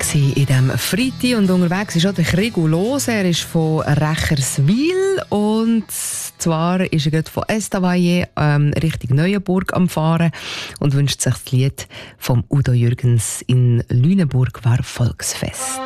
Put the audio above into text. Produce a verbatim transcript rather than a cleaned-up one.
in diesem Freitag und unterwegs ist auch der Krigu los. Er ist von Recherswil und zwar ist er gerade von Estavayer ähm, Richtung Neuenburg am Fahren und wünscht sich das Lied vom Udo Jürgens in Lüneburg war Volksfest.